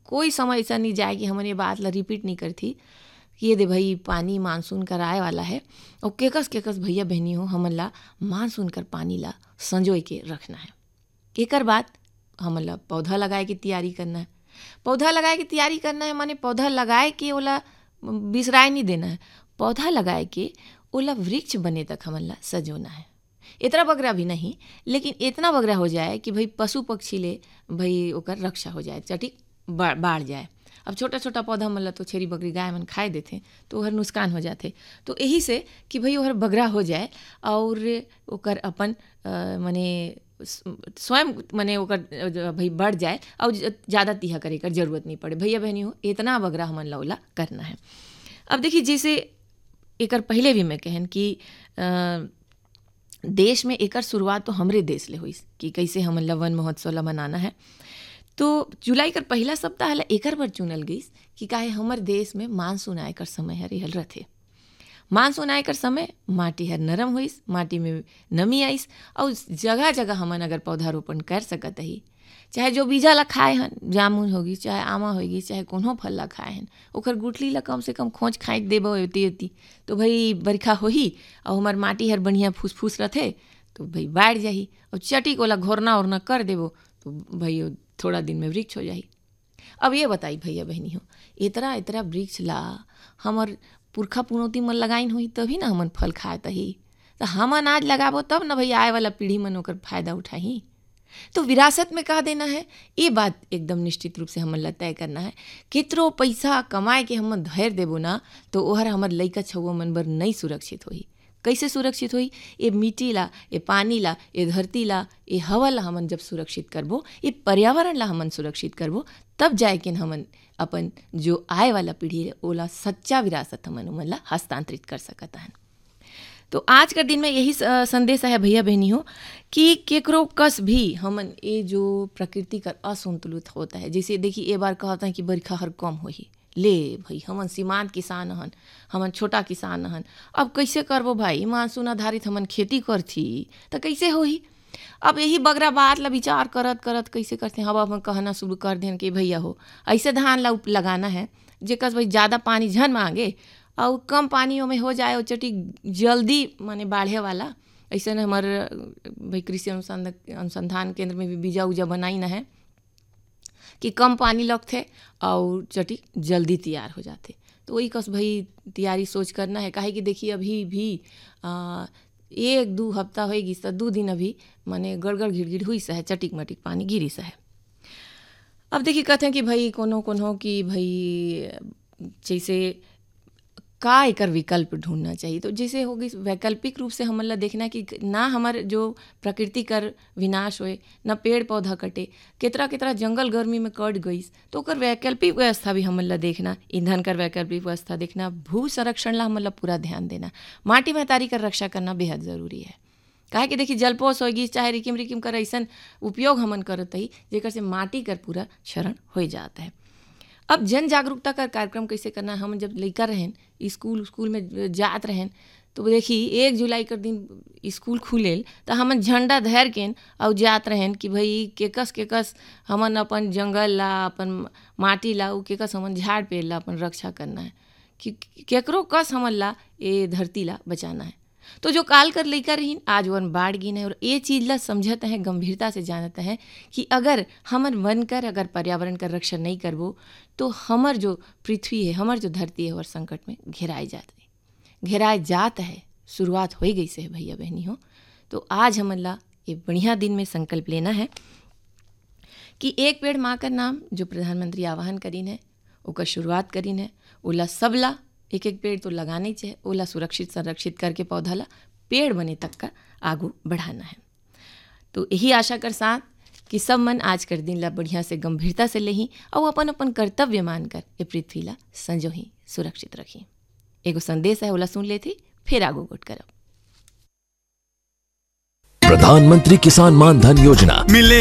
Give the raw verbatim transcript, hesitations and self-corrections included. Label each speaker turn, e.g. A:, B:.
A: कोई समय ऐसा नहीं जाए कि हमन ये बात ला रिपीट नहीं करती कि ये दे भाई पानी मानसून कर आए वाला है और केकस केकस भैया बहनी हो हमन ला मानसून कर पानी ला संजोए के रखना है। एकर बाद हमन ला पौधा लगाए के तैयारी करना है। पौधा लगाए के तैयारी करना है माने पौधा लगाए के ओला बिसराए नहीं देना है। पौधा लगाए के ओला वृक्ष बने तक हमन ला सजोना है। इतना बगरा भी नहीं, लेकिन इतना बगरा हो जाए कि भाई पशु पक्षी ले भाई ओकर रक्षा हो जाए, चटी बाढ़ जाए। अब छोटा छोटा पौधा मन ला तो छेरी बकरी गाय मन खाए देथे तो ओहर नुकसान हो जाते। तो यही से कि भाई ओहर बगरा हो जाए और ओकर अपन माने स्वयं माने ओकर भाई बढ़ जाए और ज़्यादा तिहा करे कर जरूरत नहीं पड़े। भैया बहनी हो इतना बगरा हमन ला ओला करना है। अब देखिए जैसे एकर पहले भी मैं कहन कि आ, देश में एकर शुरुआत तो हमरे देश ले हुई कि कैसे हमन ला वन महोत्सव ला मनाना है। तो जुलाई कर पहला सप्ताह ला एकर बर चुनल गई कि काहे हमर देश में मानसून आए कर समय हर रहल रथे। मानसून आए कर समय माटी हर नरम होइस, माटी में नमी आइस और जगह जगह हमन अगर पौधारोपण कर सकत ही, चाहे जो बीजा ला खाए हन, जामुन होगी चाहे आमा होगी चाहे कोनो फल ला खाए हन, ओकर गुठली ला कम से कम खोज खाँच देबो एती एती तो भाई बरखा होही और हमार माटी हर बढ़िया फूस फूस रथे तो भाई बाढ़ जाही और चटी को ला घोरना ओरना कर देबो तो भाई थोड़ा दिन में वृक्ष हो जाही। अब ये बताई भैया बहनी हो इतना इतना वृक्ष ला हमार पुरखा पुनौती मन लगाइन हुई तभी ना हमन फल खाए तही, तो हमन आज लगाबो तब ना भाई आए वाला पीढ़ी मन ओकर फायदा उठाही। तो विरासत में कह देना है ये बात एकदम निश्चित रूप से हमन ला तय करना है। कितरो पैसा कमाए के हमन धैर्य देबो ना तो ओहर हमर लइका छउआ मन बर नहीं सुरक्षित होही। कैसे सुरक्षित होई? ये मिट्टी ला, ये पानी ला, ये धरती ला, ये हवा ला हमन जब सुरक्षित करबो, ये पर्यावरण ला हमन सुरक्षित करबो, तब जाए कि हमन अपन जो आए वाला पीढ़ी है ओला सच्चा विरासत हमन उमन ला हस्तांतरित कर सकत हन। तो आज का दिन में यही संदेश है भैया बहनी हो कि केकरो कस भी हमन ये जो प्रकृति का असंतुलित होता है, जैसे देखिए ये बार कहता है कि बरखा हर कम होही, ले भाई हमन सीमांत किसान हन, हमन छोटा किसान हन, अब कैसे करबो भाई मानसून आधारित हमन खेती करथी तो कैसे होही। अब यही बगरा बात ला विचार करत करत कैसे करते हैं, अब हम कहना शुरू कर दें कि भैया हो ऐसे धान ला लगाना है जेकर भाई ज़्यादा पानी झन मांगे और कम पानियों में हो जाए और चटी जल्दी माने बाढ़े वाला। ऐसे न हमारे भाई कृषि अनुसंधान अनुसंधान केंद्र में भी बीजा उजा बनाई ना है कि कम पानी लगते और चटी जल्दी तैयार हो जाते। तो वही कस भाई तैयारी सोच करना है। काहे कि देखिए अभी भी आ, एक दो हफ्ता होएगी तो दो दिन अभी माने गड़गड़ घिड़घिड़ हुई सा है, चटिक मटिक पानी गिरी सा है। अब देखिए कहते हैं कि भाई कोनो कोनो कि भाई जैसे का एकर विकल्प ढूंढना चाहिए। तो जैसे होगी वैकल्पिक रूप से हमन ला देखना कि ना हमार जो प्रकृति कर विनाश होए, ना पेड़ पौधा कटे, कितना कितना जंगल गर्मी में कट गईस तो ओकर वैकल्पिक व्यवस्था भी हमन ला देखना, ईंधन कर वैकल्पिक व्यवस्था देखना, भू संरक्षण ला हमन ला पूरा ध्यान देना, माटी महतारी कर रक्षा करना बेहद ज़रूरी है। काहे कि देखिए जलपोष होगी चाहे रिकिम रिकिम कर ऐसा उपयोग हमन करत ही जेकर से माटी कर पूरा क्षरण हो जाता है। अब जन जागरूकता का कार्यक्रम कैसे करना है, हम जब लड़का रहें स्कूल स्कूल में जात रहें तो देखिए एक जुलाई कर दिन स्कूल खुलेल तो हमन झंडा धर के और जात रहें कि भाई केकस केकस हमन अपन जंगल ला अपन माटी ला उ केकस हमन झाड़ पेड़ ला अपन रक्षा करना है कि केकरो कस हमन ला ये धरती ला बचाना है। तो जो काल कर लइका रहीन आज वन बाढ़ गिन है और ये चीज़ ला समझते हैं, गंभीरता से जानते हैं कि अगर हमर वन कर अगर पर्यावरण का रक्षा नहीं करबो तो हमर जो पृथ्वी है, हमर जो धरती है और संकट में घेराई जात है घेराए जात है। शुरुआत हो गई से है भैया बहनी हो। तो आज हमन ला ये बढ़िया दिन में संकल्प लेना है कि एक पेड़ माँ का नाम जो प्रधानमंत्री आह्वान करीन है ओकर शुरुआत करीन है, ओला सब ला एक एक पेड़ तो लगाने चाहिए, ओला सुरक्षित संरक्षित करके पौधा ला पेड़ बने तक का आगू बढ़ाना है। तो यही आशा कर साथ कि सब मन आज कर दिन ला बढ़िया से गंभीरता से लेही और अपन अपन कर्तव्य मान कर ये पृथ्वी ला संजोही सुरक्षित रखी। एगो संदेश है ओला सुन लेती फिर आगू गुट करब।
B: प्रधानमंत्री किसान मान धन योजना मिले